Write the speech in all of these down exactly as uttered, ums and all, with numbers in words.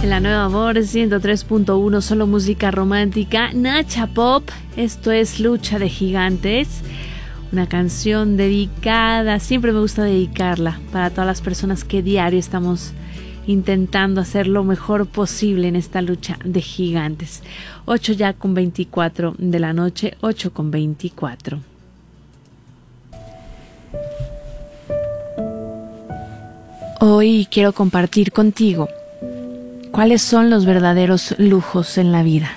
En la nueva Amor ciento tres punto uno, solo música romántica. Nacha Pop, esto es Lucha de Gigantes. Una canción dedicada, siempre me gusta dedicarla para todas las personas que diario estamos intentando hacer lo mejor posible en esta lucha de gigantes. ocho ya con veinticuatro de la noche, ocho con veinticuatro. Hoy quiero compartir contigo cuáles son los verdaderos lujos en la vida.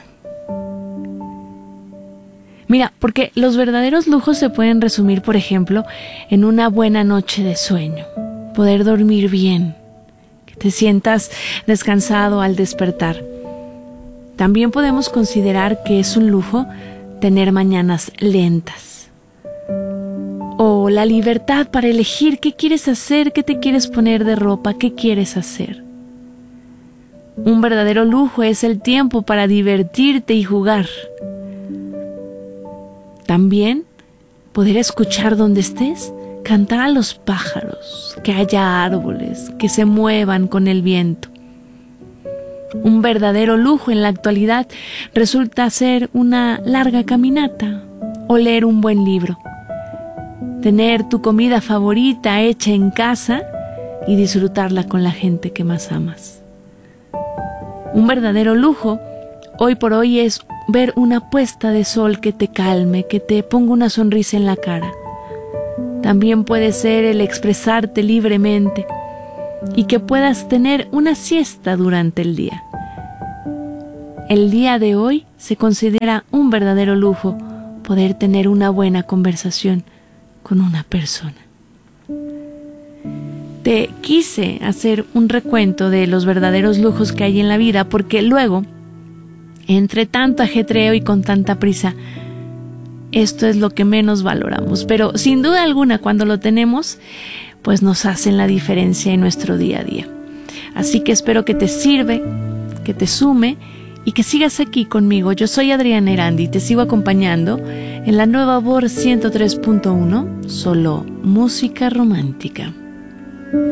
Mira, porque los verdaderos lujos se pueden resumir, por ejemplo, en una buena noche de sueño, poder dormir bien, que te sientas descansado al despertar. También podemos considerar que es un lujo tener mañanas lentas, o la libertad para elegir qué quieres hacer, qué te quieres poner de ropa, qué quieres hacer. Un verdadero lujo es el tiempo para divertirte y jugar. También poder escuchar donde estés, cantar a los pájaros, que haya árboles, que se muevan con el viento. Un verdadero lujo en la actualidad resulta ser una larga caminata o leer un buen libro. Tener tu comida favorita hecha en casa y disfrutarla con la gente que más amas. Un verdadero lujo hoy por hoy es ver una puesta de sol que te calme, que te ponga una sonrisa en la cara. También puede ser el expresarte libremente y que puedas tener una siesta durante el día. El día de hoy se considera un verdadero lujo poder tener una buena conversación con una persona. Te quise hacer un recuento de los verdaderos lujos que hay en la vida porque luego, entre tanto ajetreo y con tanta prisa, esto es lo que menos valoramos. Pero sin duda alguna, cuando lo tenemos, pues nos hacen la diferencia en nuestro día a día. Así que espero que te sirve, que te sume y que sigas aquí conmigo. Yo soy Adriana Erandi y te sigo acompañando en la nueva Amor ciento tres punto uno, solo música romántica.